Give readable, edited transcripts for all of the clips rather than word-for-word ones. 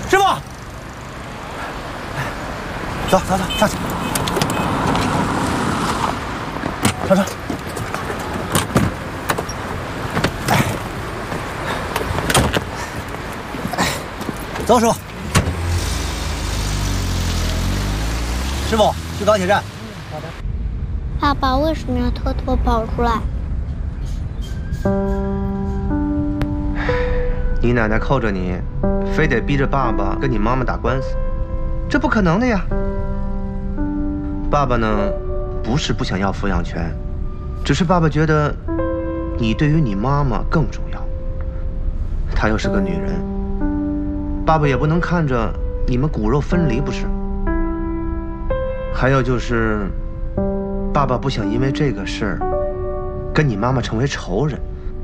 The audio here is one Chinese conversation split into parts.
师傅，走，上去，上车。走，师傅。师傅，去高铁站。好的。 爸爸为什么要偷偷跑出来？ 你奶奶扣着你，非得逼着爸爸跟你妈妈打官司，这不可能的呀。爸爸呢，不是不想要抚养权，只是爸爸觉得你对于你妈妈更重要。她又是个女人，爸爸也不能看着你们骨肉分离，不是？还有就是，爸爸不想因为这个事儿跟你妈妈成为仇人。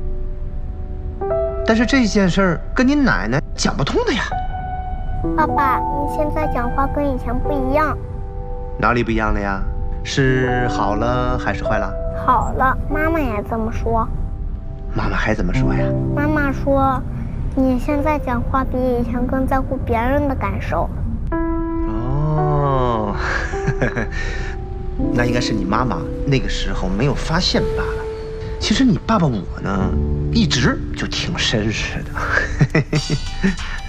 但是这件事儿跟你奶奶讲不通的呀。 爸爸，你现在讲话跟以前不一样。 哪里不一样了呀？是好了还是坏了？ 好了，妈妈也这么说。 妈妈还怎么说呀？ 妈妈说，你现在讲话比以前更在乎别人的感受。 哦，那应该是你妈妈那个时候没有发现罢了。其实你爸爸我呢，一直就挺绅士的。